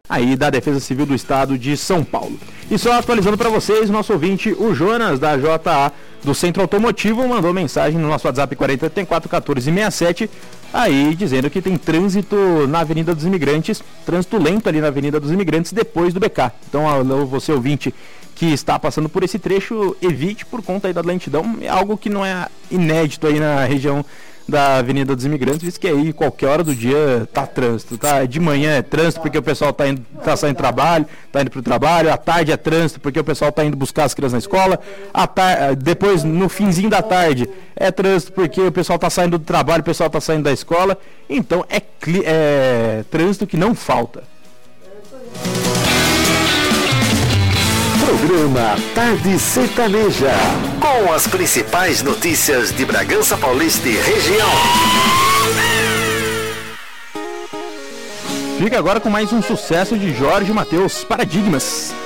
aí da Defesa Civil do Estado de São Paulo. E só atualizando para vocês, nosso ouvinte, o Jonas, da JA do Centro Automotivo, mandou mensagem no nosso WhatsApp 4084-1467, aí dizendo que tem trânsito na Avenida dos Imigrantes, trânsito lento ali na Avenida dos Imigrantes depois do BK. Então, alô, você ouvinte que está passando por esse trecho, evite por conta aí da lentidão, é algo que não é inédito aí na região da Avenida dos Imigrantes, visto que aí qualquer hora do dia tá trânsito, tá? De manhã é trânsito porque o pessoal tá saindo do trabalho, tá indo pro trabalho, à tarde é trânsito porque o pessoal tá indo buscar as crianças na escola, depois no finzinho da tarde é trânsito porque o pessoal tá saindo do trabalho, o pessoal tá saindo da escola, então é trânsito que não falta. Programa Tarde Sertaneja, com as principais notícias de Bragança Paulista e região. Fica agora com mais um sucesso de Jorge Mateus, Paradigmas.